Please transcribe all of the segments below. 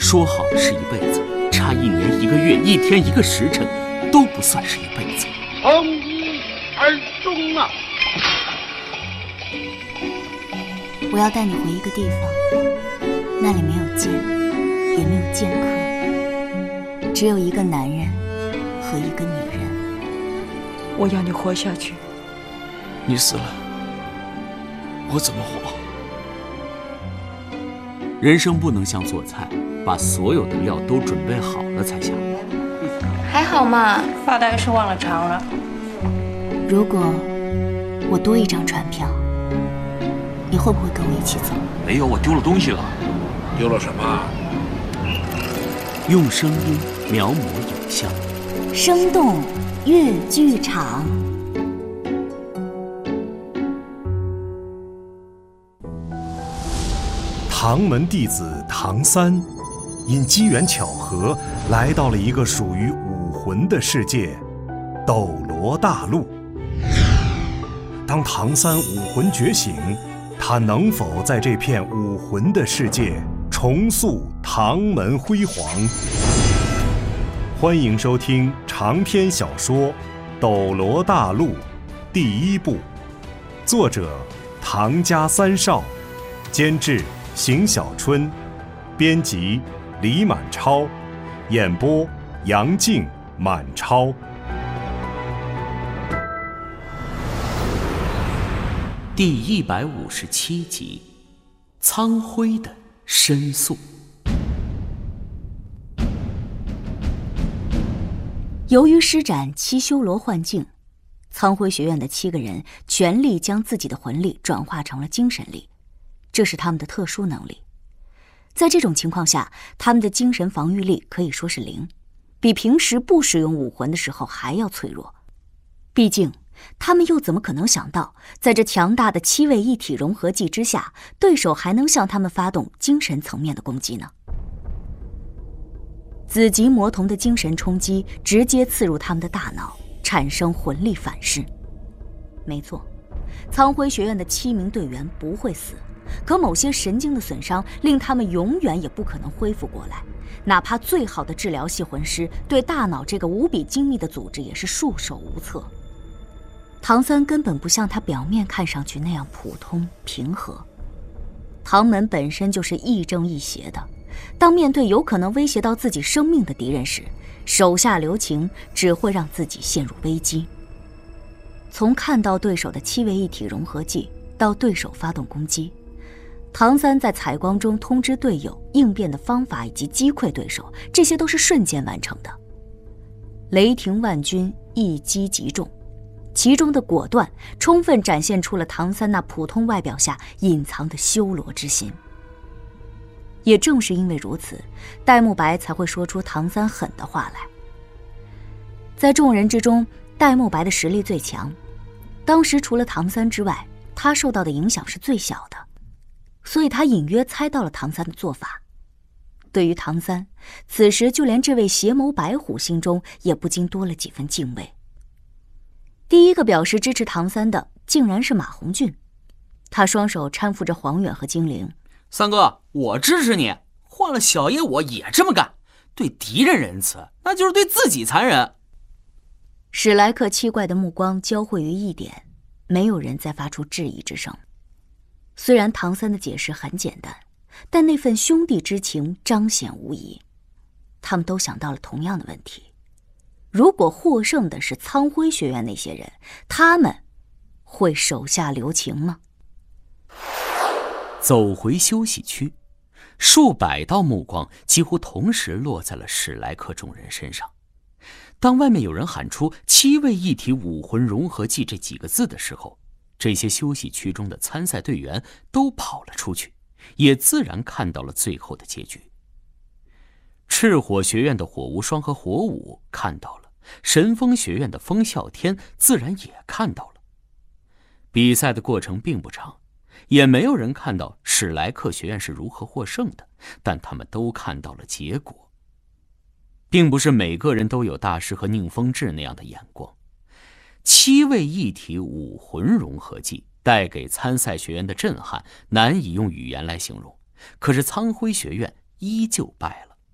说好了是一辈子，差1年1个月1天1个时辰都不算是一辈子。 从一而终啊！ 我要带你回一个地方，那里没有剑，也没有剑客，只有一个男人和一个女人。 我要你活下去。 你死了，我怎么活？ 人生不能像做菜，把所有的料都准备好了才下锅。 还好嘛，发呆是忘了尝了。 如果我多一张船票，你会不会跟我一起走？ 没有，我丢了东西了。 丢了什么？ 用声音描摹影像， 生动粤剧场。 唐门弟子唐三，因机缘巧合来到了一个属于武魂的世界——斗罗大陆。当唐三武魂觉醒，他能否在这片武魂的世界重塑唐门辉煌？欢迎收听长篇小说《斗罗大陆》第1部，作者唐家三少，监制邢小春，编辑李满超，演播杨静、满超。 第157集，苍辉的申诉。 由于施展七修罗幻境，苍辉学院的7个人全力将自己的魂力转化成了精神力，这是他们的特殊能力。在这种情况下，他们的精神防御力可以说是0，比平时不使用武魂的时候还要脆弱。毕竟他们又怎么可能想到，在这强大的7位一体融合技之下，对手还能向他们发动精神层面的攻击呢？紫极魔瞳的精神冲击直接刺入他们的大脑，产生魂力反噬。没错，苍辉学院的7名队员不会死，可某些神经的损伤令他们永远也不可能恢复过来，哪怕最好的治疗系魂师对大脑这个无比精密的组织也是束手无策。唐三根本不像他表面看上去那样普通平和，唐门本身就是亦正亦邪的，当面对有可能威胁到自己生命的敌人时，手下留情只会让自己陷入危机。从看到对手的7位一体融合技到对手发动攻击，唐三在采光中通知队友应变的方法以及击溃对手，这些都是瞬间完成的。雷霆万钧，一击即中，其中的果断充分展现出了唐三那普通外表下隐藏的修罗之心。也正是因为如此，戴沐白才会说出唐三狠的话来。在众人之中，戴沐白的实力最强，当时除了唐三之外，他受到的影响是最小的，所以他隐约猜到了唐三的做法。对于唐三，此时就连这位邪眸白虎心中也不禁多了几分敬畏。第一个表示支持唐三的竟然是马红俊，他双手搀扶着黄远和精灵。 三哥，我支持你，换了小爷我也这么干，对敌人仁慈，那就是对自己残忍。 史莱克7怪的目光交汇于一点，没有人再发出质疑之声。虽然唐三的解释很简单，但那份兄弟之情彰显无疑。他们都想到了同样的问题，如果获胜的是苍辉学院那些人，他们会手下留情吗？ 走回休息区，数百道目光几乎同时落在了史莱克众人身上。当外面有人喊出7位一体武魂融合技这几个字的时候，这些休息区中的参赛队员都跑了出去，也自然看到了最后的结局。赤火学院的火无双和火舞看到了，神风学院的风啸天自然也看到了。比赛的过程并不长，也没有人看到史莱克学院是如何获胜的，但他们都看到了结果。并不是每个人都有大师和宁风致那样的眼光。7位一体武魂融合技带给参赛学员的震撼难以用语言来形容，可是苍辉学院依旧败了。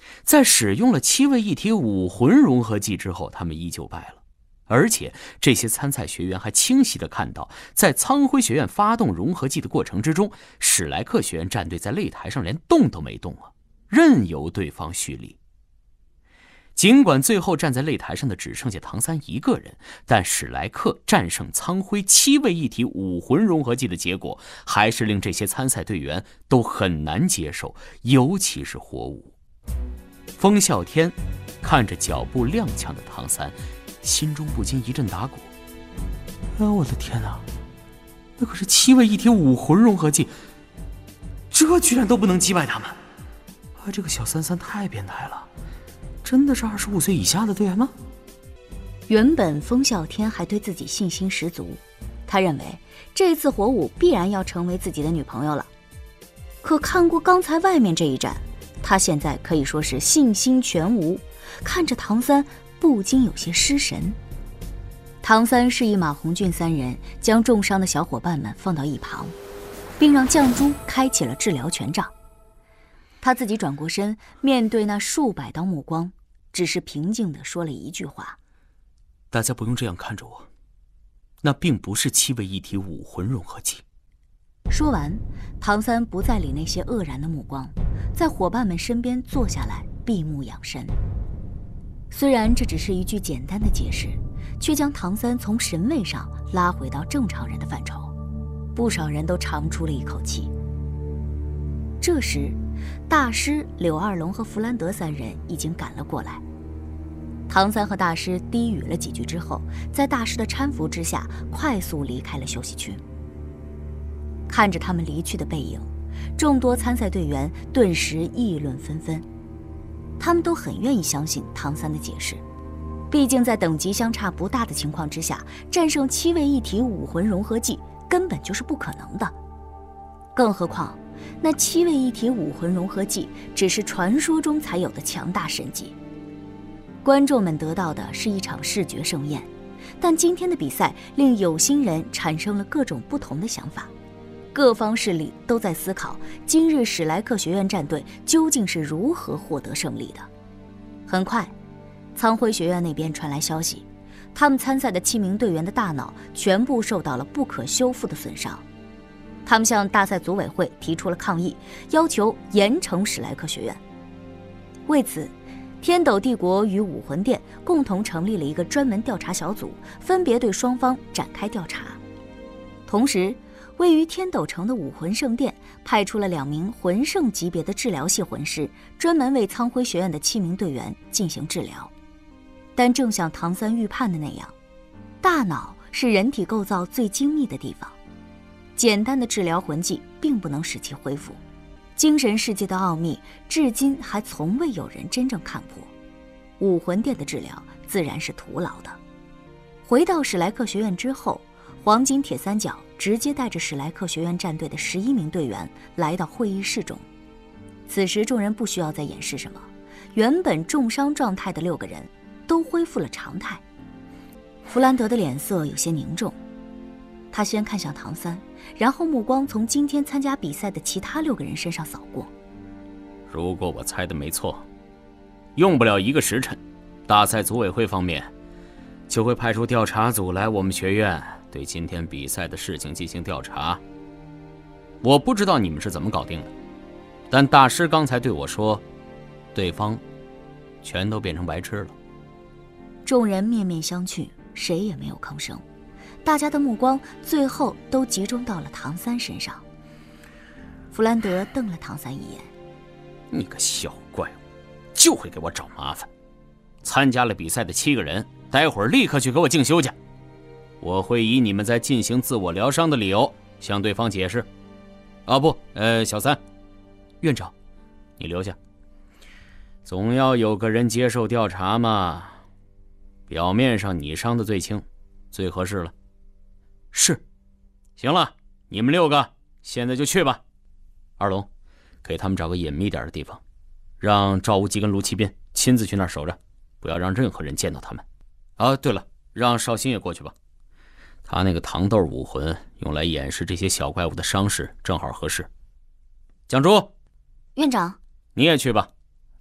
在使用了7位一体武魂融合剂之后，他们依旧败了。而且这些参赛学员还清晰地看到，在苍辉学院发动融合剂的过程之中，史莱克学院战队在擂台上连动都没动啊，任由对方蓄力。尽管最后站在擂台上的只剩下唐三一个人，但史莱克战胜苍辉7位一体武魂融合剂的结果，还是令这些参赛队员都很难接受，尤其是火舞。风啸天看着脚步踉跄的唐三，心中不禁一阵打鼓。我的天哪，那可是7位一体武魂融合剂，这居然都不能击败他们！这个小33太变态了，真的是25岁以下的队员吗？ 原本风啸天还对自己信心十足，他认为这次火舞必然要成为自己的女朋友了。可看过刚才外面这一战，他现在可以说是信心全无，看着唐三不禁有些失神。唐三示意马红俊3人将重伤的小伙伴们放到一旁，并让绛珠开启了治疗权杖。他自己转过身，面对那数百道目光，只是平静地说了一句话： 大家不用这样看着我，那并不是7位一体武魂融合剂。 说完，唐三不再理那些愕然的目光，在伙伴们身边坐下来，闭目养神。虽然这只是一句简单的解释，却将唐三从神位上拉回到正常人的范畴，不少人都长出了一口气。这时，大师、柳二龙和弗兰德3人已经赶了过来。唐三和大师低语了几句之后，在大师的搀扶之下，快速离开了休息区。看着他们离去的背影，众多参赛队员顿时议论纷纷。他们都很愿意相信唐三的解释，毕竟在等级相差不大的情况之下，战胜7位一体武魂融合剂根本就是不可能的。更何况那7位一体武魂融合剂只是传说中才有的强大神技。观众们得到的是一场视觉盛宴，但今天的比赛令有心人产生了各种不同的想法。各方势力都在思考今日史莱克学院战队究竟是如何获得胜利的。很快，苍辉学院那边传来消息，他们参赛的7名队员的大脑全部受到了不可修复的损伤。他们向大赛组委会提出了抗议，要求严惩史莱克学院。为此，天斗帝国与武魂殿共同成立了一个专门调查小组，分别对双方展开调查。同时，位于天斗城的武魂圣殿派出了2名魂圣级别的治疗系魂师，专门为苍辉学院的7名队员进行治疗。但正像唐三预判的那样，大脑是人体构造最精密的地方，简单的治疗魂技并不能使其恢复。精神世界的奥秘至今还从未有人真正看破，武魂殿的治疗自然是徒劳的。回到史莱克学院之后，黄金铁三角直接带着史莱克学院战队的11名队员来到会议室中。此时众人不需要再掩饰什么，原本重伤状态的6个人都恢复了常态。弗兰德的脸色有些凝重，他先看向唐三，然后目光从今天参加比赛的其他6个人身上扫过。 如果我猜的没错，用不了1个时辰，大赛组委会方面就会派出调查组来我们学院，对今天比赛的事情进行调查。我不知道你们是怎么搞定的，但大师刚才对我说，对方全都变成白痴了。 众人面面相觑，谁也没有吭声。大家的目光最后都集中到了唐三身上。弗兰德瞪了唐三一眼： 你个小怪物，就会给我找麻烦。参加了比赛的7个人，待会儿立刻去给我静修去。我会以你们在进行自我疗伤的理由向对方解释。小三， 院长， 你留下。总要有个人接受调查嘛。表面上你伤的最轻，最合适了。 是。 行了，你们6个现在就去吧。二龙，给他们找个隐秘点的地方，让赵无极跟卢启斌亲自去那儿守着，不要让任何人见到他们。对了，让绍兴也过去吧。他那个糖豆武魂用来掩饰这些小怪物的伤势，正好合适。蒋竹， 院长， 你也去吧，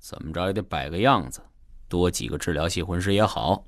怎么着也得摆个样子，多几个治疗系魂师也好。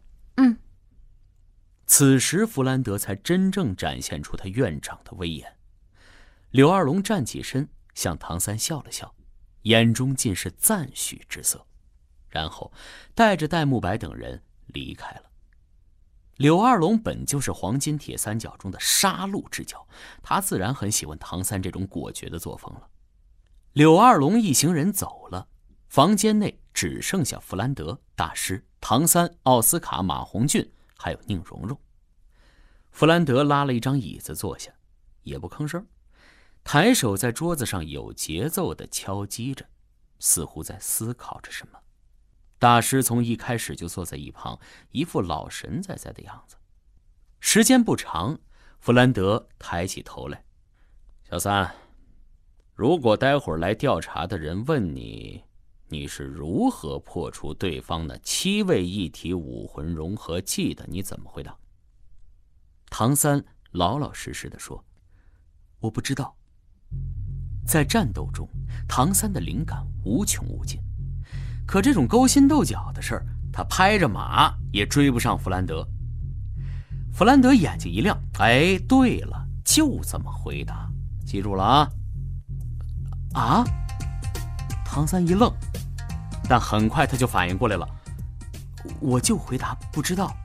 此时弗兰德才真正展现出他院长的威严。柳二龙站起身，向唐三笑了笑，眼中尽是赞许之色，然后带着戴沐白等人离开了。柳二龙本就是黄金铁三角中的杀戮之角，他自然很喜欢唐三这种果决的作风了。柳二龙一行人走了，房间内只剩下弗兰德、大师、唐三、奥斯卡、马红俊还有宁荣荣。弗兰德拉了一张椅子坐下，也不吭声，抬手在桌子上有节奏地敲击着，似乎在思考着什么。大师从一开始就坐在一旁，一副老神在在的样子。时间不长，弗兰德抬起头来：“小三，如果待会儿来调查的人问你，你是如何破除对方的7位一体武魂融合技的，你怎么回答？”唐三老老实实地说：“我不知道。”在战斗中，唐三的灵感无穷无尽，可这种勾心斗角的事儿，他拍着马也追不上弗兰德。弗兰德眼睛一亮：“哎，对了，就这么回答，记住了啊！”啊！唐三一愣，但很快他就反应过来了：“我就回答不知道。”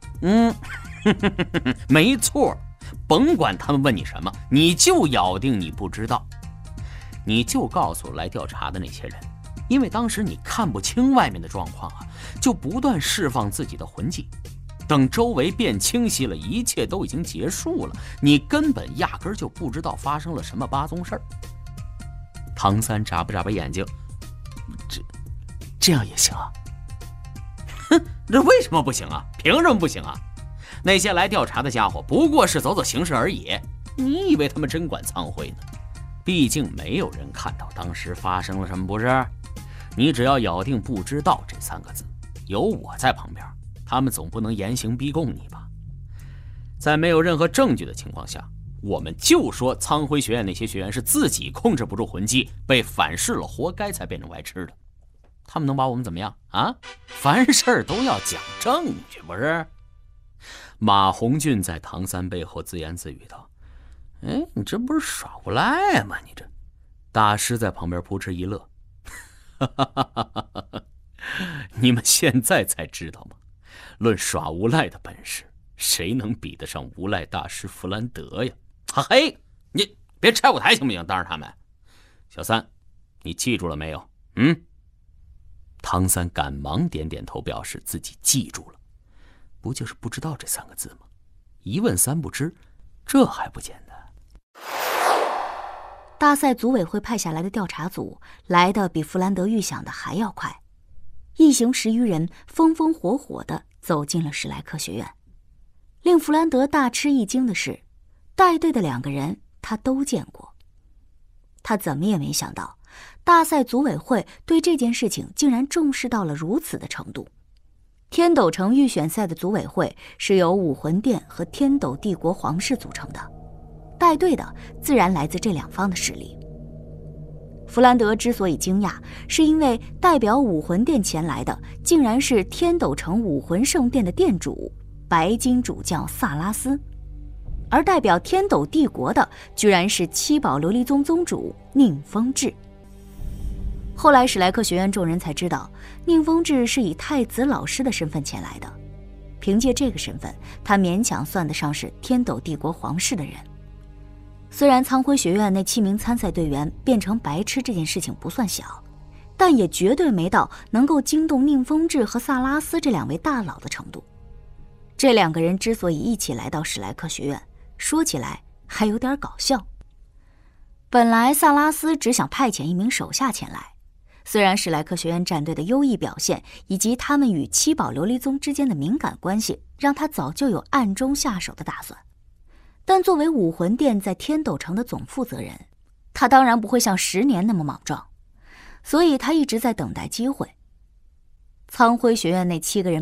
没错，甭管他们问你什么，你就咬定你不知道，你就告诉来调查的那些人，因为当时你看不清外面的状况啊，就不断释放自己的魂技，等周围变清晰了，一切都已经结束了，你根本压根就不知道发生了什么八宗事儿。唐三眨巴眨巴眼睛：“这样也行啊？”“哼，这为什么不行啊？凭什么不行啊？那些来调查的家伙不过是走走形式而已，你以为他们真管苍会呢？毕竟没有人看到当时发生了什么，不是？你只要咬定不知道这3个字，有我在旁边，他们总不能严刑逼供你吧？在没有任何证据的情况下，我们就说苍辉学院那些学员是自己控制不住魂技，被反噬了，活该才变成歪吃的。他们能把我们怎么样啊？凡事都要讲证据，不是？”马红俊在唐三背后自言自语道：“哎，你这不是耍无赖吗？你这……”大师在旁边扑哧一乐：“你们现在才知道吗？论耍无赖的本事，谁能比得上无赖大师弗兰德呀？嘿，你别拆舞台行不行？当着他们。小三，你记住了没有？”唐三赶忙点点头，表示自己记住了。不就是不知道这3个字吗？一问3不知，这还不简单？ 大赛组委会派下来的调查组来的比弗兰德预想的还要快，一行10余人风风火火地走进了史莱克学院。令弗兰德大吃一惊的是，带队的2个人他都见过。他怎么也没想到，大赛组委会对这件事情竟然重视到了如此的程度。天斗城预选赛的组委会是由武魂殿和天斗帝国皇室组成的，带队的自然来自这2方的势力。弗兰德之所以惊讶，是因为代表武魂殿前来的竟然是天斗城武魂圣殿的殿主白金主教萨拉斯，而代表天斗帝国的居然是七宝琉璃宗宗主宁风致。后来史莱克学院众人才知道，宁风致是以太子老师的身份前来的，凭借这个身份，他勉强算得上是天斗帝国皇室的人。虽然苍辉学院那7名参赛队员变成白痴这件事情不算小，但也绝对没到能够惊动宁风致和萨拉斯这2位大佬的程度。这2个人之所以一起来到史莱克学院，说起来还有点搞笑。本来萨拉斯只想派遣1名手下前来，虽然史莱克学院战队的优异表现以及他们与七宝琉璃宗之间的敏感关系，让他早就有暗中下手的打算，但作为武魂殿在天斗城的总负责人，他当然不会像10年那么莽撞，所以他一直在等待机会。苍辉学院那7个人